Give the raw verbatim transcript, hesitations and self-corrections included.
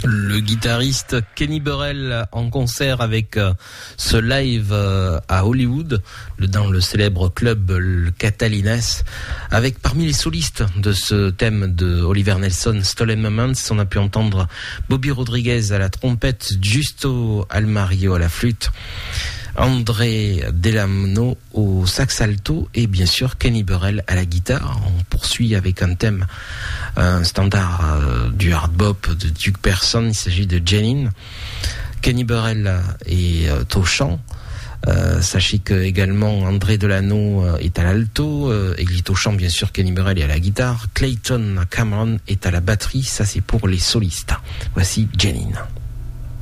Le guitariste Kenny Burrell en concert avec euh, ce live euh, à Hollywood, le, dans le célèbre club le Catalines, avec parmi les solistes de ce thème de Oliver Nelson, Stolen Moments, on a pu entendre Bobby Rodriguez à la trompette, Justo Almario à la flûte, André Delano au sax alto et bien sûr Kenny Burrell à la guitare. On poursuit avec un thème, un standard euh, du hard bop de Duke Pearson, il s'agit de Janine. Kenny Burrell est euh, au chant. Euh, sachez que également André Delano euh, est à l'alto, euh, et il est au chant bien sûr. Kenny Burrell est à la guitare. Clayton Cameron est à la batterie. Ça c'est pour les solistes. Voici Janine.